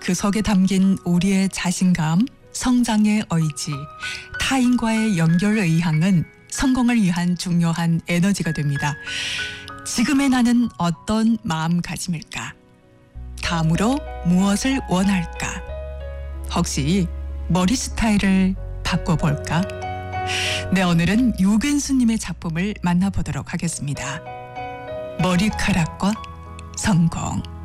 그 속에 담긴 우리의 자신감, 성장의 의지, 타인과의 연결 의향은 성공을 위한 중요한 에너지가 됩니다. 지금의 나는 어떤 마음가짐일까? 다음으로 무엇을 원할까? 혹시 머리 스타일을 바꿔볼까? 네, 오늘은 유근수님의 작품을 만나보도록 하겠습니다. 머리카락과 성공.